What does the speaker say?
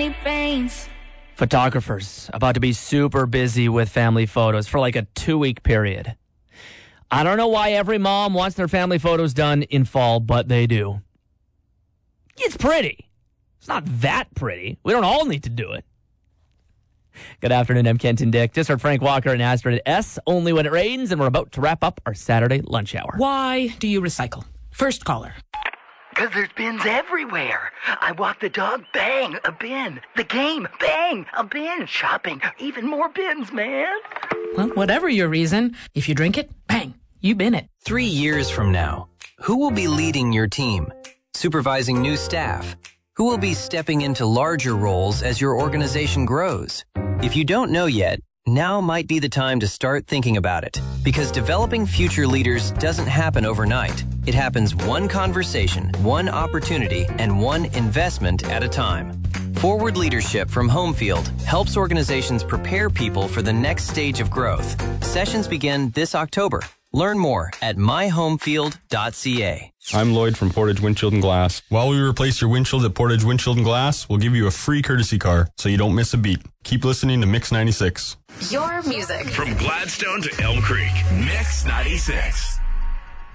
many pains. Photographers about to be super busy with family photos for like a 2-week period. I don't know why every mom wants their family photos done in fall, but they do. It's pretty. It's not that pretty. We don't all need to do it. Good afternoon, I'm Kenton Dick. Just heard Frank Walker and Astrid S. Only when it rains, and we're about to wrap up our Saturday lunch hour. Why do you recycle? First caller. Because there's bins everywhere. I walk the dog, bang, a bin. The game, bang, a bin. Shopping, even more bins, man. Well, whatever your reason, if you drink it, bang, you bin it. 3 years from now, who will be leading your team? Supervising new staff? Who will be stepping into larger roles as your organization grows? If you don't know yet, now might be the time to start thinking about it. Because developing future leaders doesn't happen overnight. It happens one conversation, one opportunity, and one investment at a time. Forward Leadership from Homefield helps organizations prepare people for the next stage of growth. Sessions begin this October. Learn more at myhomefield.ca. I'm Lloyd from Portage Windshield and Glass. While we replace your windshield at Portage Windshield and Glass, we'll give you a free courtesy car so you don't miss a beat. Keep listening to Mix 96. Your music. From Gladstone to Elm Creek, Mix 96.